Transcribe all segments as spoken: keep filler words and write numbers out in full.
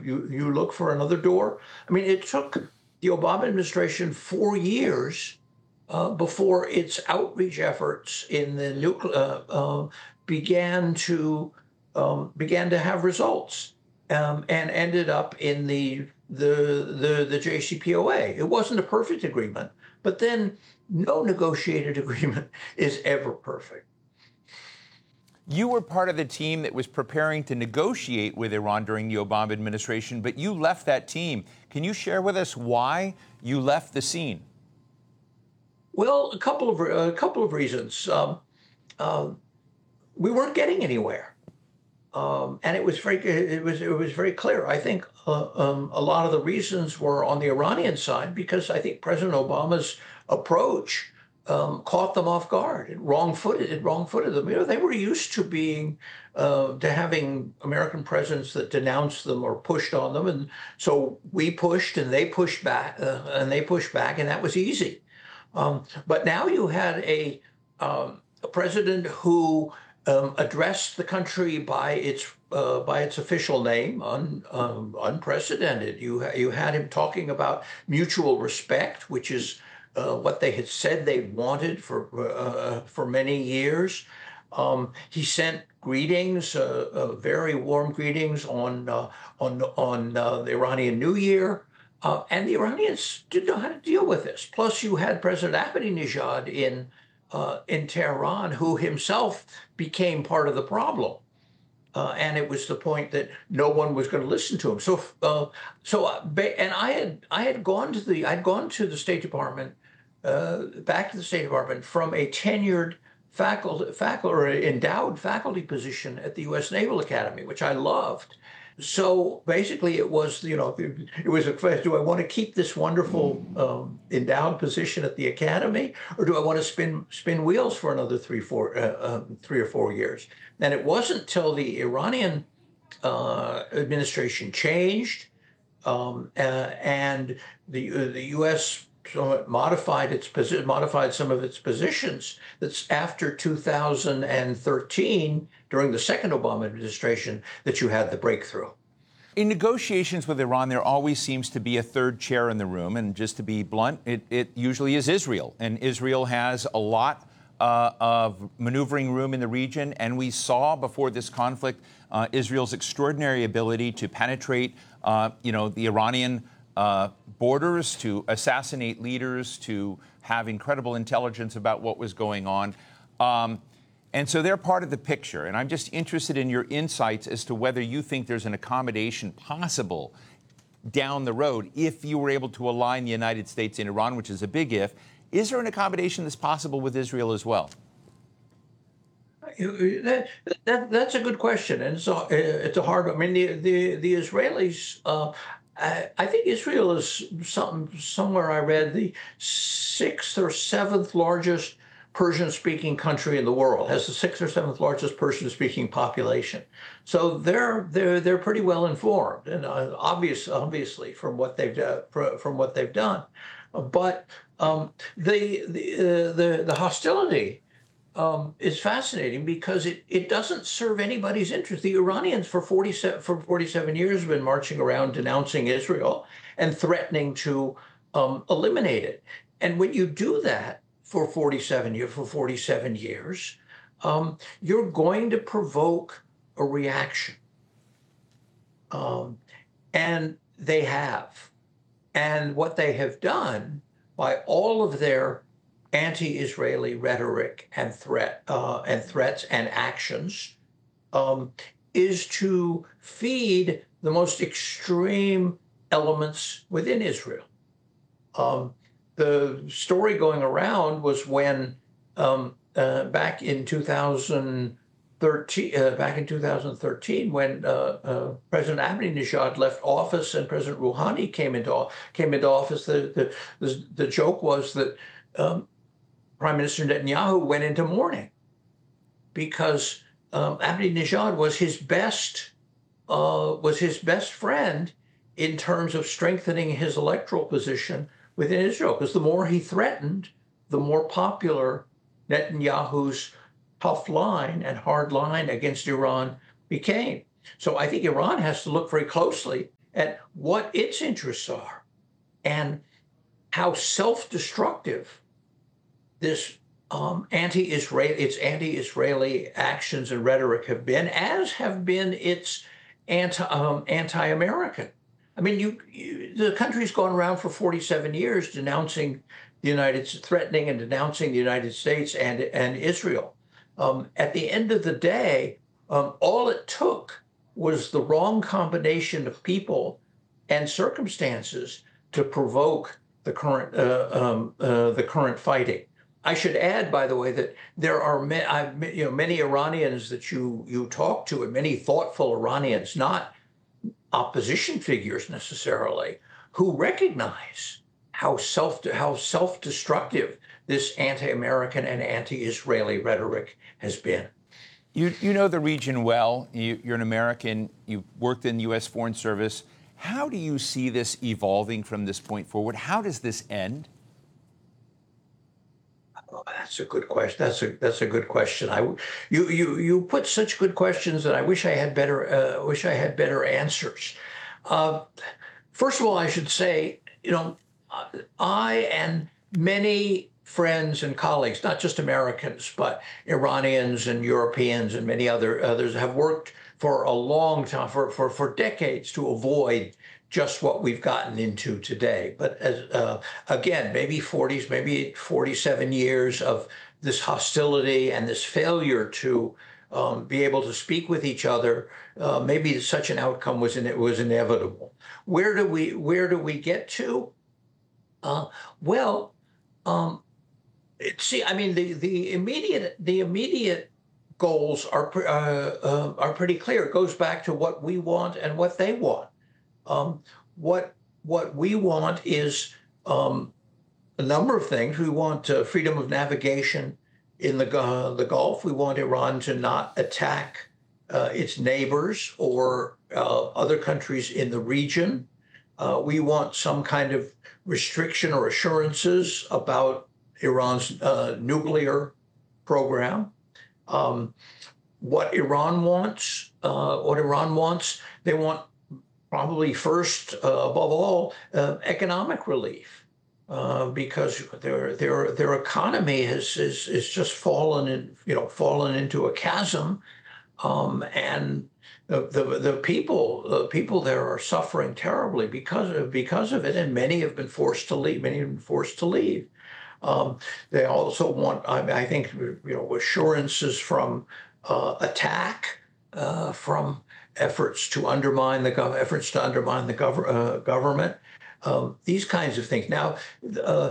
you you look for another door. I mean, it took the Obama administration four years uh, before its outreach efforts in the nuclear uh, uh, began to um, began to have results, um, and ended up in the the the the J C P O A. It wasn't a perfect agreement, but then no negotiated agreement is ever perfect. You were part of the team that was preparing to negotiate with Iran during the Obama administration, but you left that team. Can you share with us why you left the scene? Well, a couple of a couple of reasons. Um, um, we weren't getting anywhere, um, and it was very it was it was very clear. I think uh, um, a lot of the reasons were on the Iranian side because I think President Obama's approach um, caught them off guard. It wrong-footed. It wrong-footed them. You know, they were used to being uh, to having American presidents that denounced them or pushed on them, and so we pushed and they pushed back uh, and they pushed back, and that was easy. Um, but now you had a, um, a president who um, addressed the country by its uh, by its official name, un, um, unprecedented. You you had him talking about mutual respect, which is uh, what they had said they wanted for uh, for many years. Um, he sent greetings, uh, uh, very warm greetings on uh, on on uh, the Iranian New Year. Uh, and the Iranians didn't know how to deal with this. Plus, you had President Ahmadinejad in uh, in Tehran, who himself became part of the problem, uh, and it was the point that no one was going to listen to him. So, uh, so, uh, and I had I had gone to the I'd gone to the State Department, uh, back to the State Department from a tenured faculty, faculty or endowed faculty position at the U S Naval Academy, which I loved. So basically, it was, you know, it was a question: do I want to keep this wonderful um, endowed position at the academy, or do I want to spin spin wheels for another three, four, uh, uh, three or four years? And it wasn't till the Iranian uh, administration changed, um, uh, and the uh, the U S somewhat modified its posi- modified some of its positions. That's after two thousand thirteen, during the second Obama administration, that you had the breakthrough. In negotiations with Iran, there always seems to be a third chair in the room. And just to be blunt, it, it usually is Israel. And Israel has a lot uh, of maneuvering room in the region. And we saw before this conflict uh, Israel's extraordinary ability to penetrate, uh, you know, the Iranian uh, borders, to assassinate leaders, to have incredible intelligence about what was going on. Um, And so they're part of the picture. And I'm just interested in your insights as to whether you think there's an accommodation possible down the road if you were able to align the United States and Iran, which is a big if. Is there an accommodation that's possible with Israel as well? That, that, that's a good question. And so it's a hard, I mean, the, the, the Israelis, uh, I, I think Israel is some, somewhere I read the sixth or seventh largest Persian-speaking country in the world, has the sixth or seventh largest Persian-speaking population. So they're they're they're pretty well informed, and uh, obvious obviously from what they've uh, from what they've done. But um, the the, uh, the the hostility um, is fascinating because it it doesn't serve anybody's interest. The Iranians for forty-seven for forty-seven years have been marching around denouncing Israel and threatening to um, eliminate it. And when you do that for forty-seven years, for forty-seven years, um, you're going to provoke a reaction. Um, and they have. And what they have done by all of their anti-Israeli rhetoric and threat uh, and threats and actions um, is to feed the most extreme elements within Israel. Um, The story going around was when um, uh, back in two thousand thirteen, uh, back in two thousand thirteen, when uh, uh, President Ahmadinejad left office and President Rouhani came into came into office, the the, the, the joke was that um, Prime Minister Netanyahu went into mourning because um, Ahmadinejad was his best uh, was his best friend in terms of strengthening his electoral position within Israel, because the more he threatened, the more popular Netanyahu's tough line and hard line against Iran became. So I think Iran has to look very closely at what its interests are and how self-destructive this um, anti-Israel, its anti-Israeli actions and rhetoric have been, as have been its anti um, anti-American. I mean, you, you the country's gone around for forty-seven years denouncing the United, threatening and denouncing the United States and and Israel. Um, at the end of the day, um, all it took was the wrong combination of people and circumstances to provoke the current uh, um, uh, the current fighting. I should add, by the way, that there are ma- I've, you know, many Iranians that you you talk to, and many thoughtful Iranians, not opposition figures necessarily, who recognize how self how self-destructive this anti-American and anti-Israeli rhetoric has been. You, you know the region well. You, you're an American. You worked in the U S Foreign Service. How do you see this evolving from this point forward? How does this end? Oh, that's a good question. That's a that's a good question. I you you you put such good questions that I wish I had better uh, wish I had better answers. Uh, first of all, I should say, you know, I and many friends and colleagues, not just Americans, but Iranians and Europeans and many other others, have worked for a long time, for, for, for decades, to avoid just what we've gotten into today. But as, uh, again, maybe forties, maybe forty-seven years of this hostility and this failure to um, be able to speak with each other, uh, maybe such an outcome was in, it was inevitable. Where do we where do we get to? Uh, well, um, it, see, I mean, the the immediate the immediate goals are uh, uh, are pretty clear. It goes back to what we want and what they want. Um, what what we want is um, a number of things. We want uh, freedom of navigation in the uh, the Gulf. We want Iran to not attack uh, its neighbors or uh, other countries in the region. Uh, we want some kind of restriction or assurances about Iran's uh, nuclear program. Um, what Iran wants, uh, what Iran wants, they want probably first, uh, above all, uh, economic relief, uh, because their their their economy has is is just fallen in, you know, fallen into a chasm, um, and the, the the people the people there are suffering terribly because of because of it, and many have been forced to leave. Many have been forced to leave. Um, they also want, I, I think, you know, assurances from uh, attack, uh, from efforts to undermine the gov- efforts to undermine the gov- uh, government. Um, these kinds of things. Now, uh,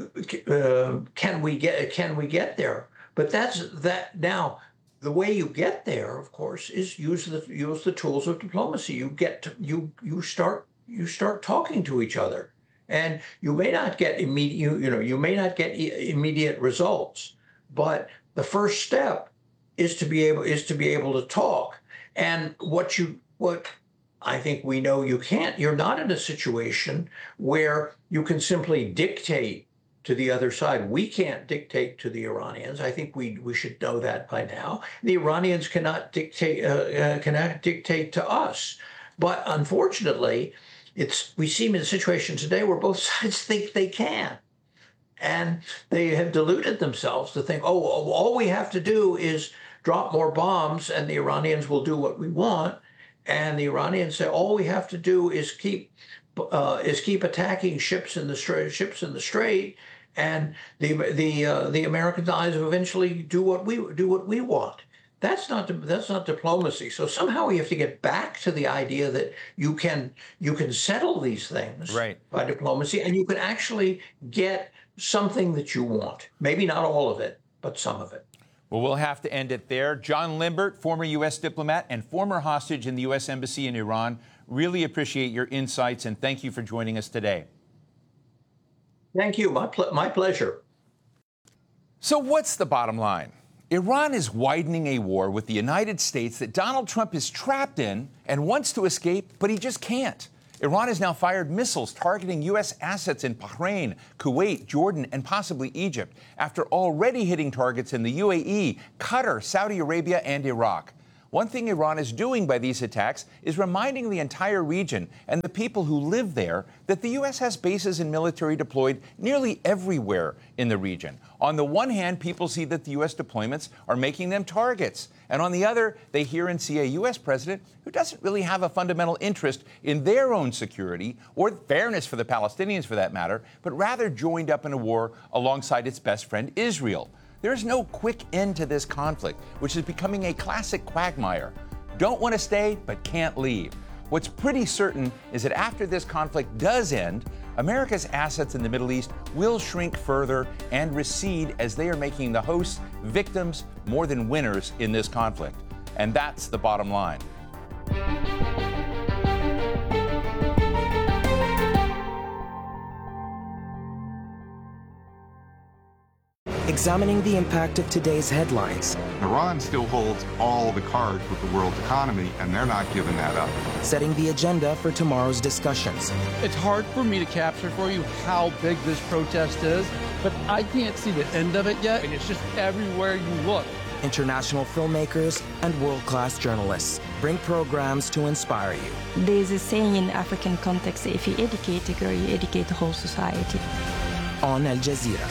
uh, can we get can we get there? But that's that. Now, the way you get there, of course, is use the use the tools of diplomacy. You get to, you you start you start talking to each other. And you may not get immediate, you, you know, you may not get e- immediate results, but the first step is to be able is to be able to talk. And what you what I think we know you can't. You're not in a situation where you can simply dictate to the other side. We can't dictate to the Iranians. I think we we should know that by now. The Iranians cannot dictate uh, uh, cannot dictate to us. But unfortunately, It's we seem in a situation today where both sides think they can. And they have deluded themselves to think, oh, all we have to do is drop more bombs and the Iranians will do what we want. And the Iranians say, all we have to do is keep uh, is keep attacking ships in the strait, ships in the strait, and the the uh, the American allies will eventually do what we do what we want. That's not that's not diplomacy. So somehow we have to get back to the idea that you can you can settle these things Right. by diplomacy, and you can actually get something that you want. Maybe not all of it, but some of it. Well, we'll have to end it there. John Limbert, former U S diplomat and former hostage in the U S Embassy in Iran, really appreciate your insights, and thank you for joining us today. Thank you. My ple- my pleasure. So what's the bottom line? Iran is widening a war with the United States that Donald Trump is trapped in and wants to escape, but he just can't. Iran has now fired missiles targeting U S assets in Bahrain, Kuwait, Jordan, and possibly Egypt, after already hitting targets in the U A E, Qatar, Saudi Arabia, and Iraq. One thing Iran is doing by these attacks is reminding the entire region and the people who live there that the U S has bases and military deployed nearly everywhere in the region. On the one hand, people see that the U S deployments are making them targets. And on the other, they hear and see a U S president who doesn't really have a fundamental interest in their own security or fairness for the Palestinians, for that matter, but rather joined up in a war alongside its best friend, Israel. There's no quick end to this conflict, which is becoming a classic quagmire. Don't want to stay, but can't leave. What's pretty certain is that after this conflict does end, America's assets in the Middle East will shrink further and recede as they are making the hosts victims more than winners in this conflict. And that's the bottom line. Examining the impact of today's headlines. Iran still holds all the cards with the world economy, and they're not giving that up. Setting the agenda for tomorrow's discussions. It's hard for me to capture for you how big this protest is, but I can't see the end of it yet, and it's just everywhere you look. International filmmakers and world-class journalists bring programs to inspire you. There's a saying in African context, if you educate a girl, you educate the whole society. On Al Jazeera.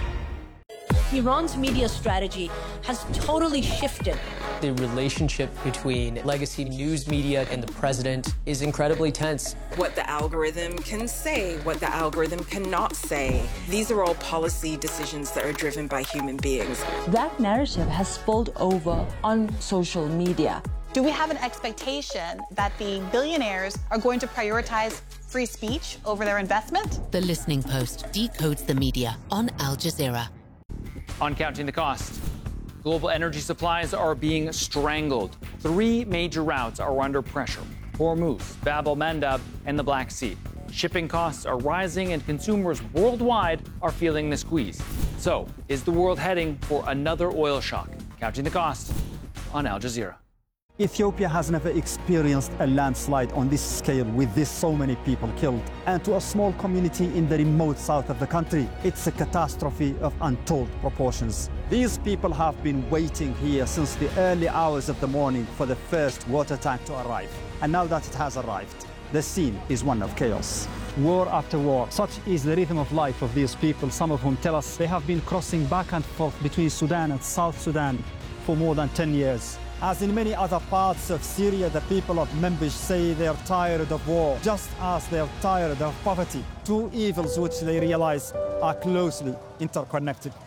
Iran's media strategy has totally shifted. The relationship between legacy news media and the president is incredibly tense. What the algorithm can say, what the algorithm cannot say. These are all policy decisions that are driven by human beings. That narrative has spilled over on social media. Do we have an expectation that the billionaires are going to prioritize free speech over their investment? The Listening Post decodes the media on Al Jazeera. On Counting the Cost, global energy supplies are being strangled. Three major routes are under pressure: Hormuz, Bab el-Mandab, and the Black Sea. Shipping costs are rising, and consumers worldwide are feeling the squeeze. So, is the world heading for another oil shock? Counting the Cost on Al Jazeera. Ethiopia has never experienced a landslide on this scale with this so many people killed. And to a small community in the remote south of the country, it's a catastrophe of untold proportions. These people have been waiting here since the early hours of the morning for the first water tank to arrive. And now that it has arrived, the scene is one of chaos. War after war. Such is the rhythm of life of these people, some of whom tell us they have been crossing back and forth between Sudan and South Sudan for more than ten years. As in many other parts of Syria, the people of Manbij say they're tired of war, just as they're tired of poverty, two evils which they realize are closely interconnected.